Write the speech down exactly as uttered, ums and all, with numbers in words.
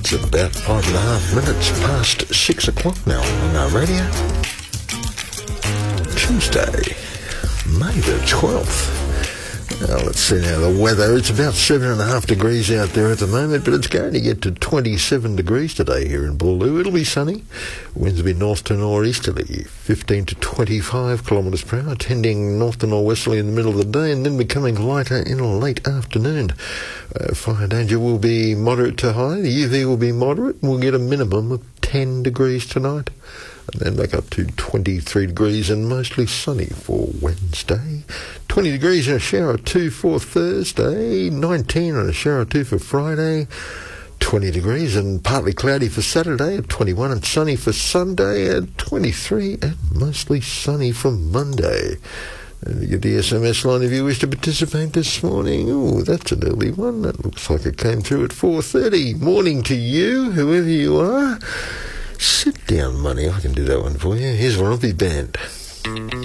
It's about five and a half minutes past six o'clock now on our radio. Tuesday, May the twelfth. Now, let's see now the weather. It's about seven and a half degrees out there at the moment, but it's going to get to twenty-seven degrees today here in Boolaloo. It'll be sunny. Winds will be north to northeasterly, fifteen to twenty-five kilometres per hour, tending north to northwesterly in the middle of the day and then becoming lighter in a late afternoon. Uh, fire danger will be moderate to high. The U V will be moderate, and we'll get a minimum of ten degrees tonight. And then back up to twenty-three degrees and mostly sunny for Wednesday. twenty degrees and a shower or two for Thursday. nineteen and a shower or two for Friday. twenty degrees and partly cloudy for Saturday. twenty-one and sunny for Sunday. And twenty-three and mostly sunny for Monday. And you get the S M S line if you wish to participate this morning. Oh, that's an early one. That looks like it came through at four thirty. Morning to you, whoever you are. Sit down, money. I can do that one for you. Here's Rompy Band.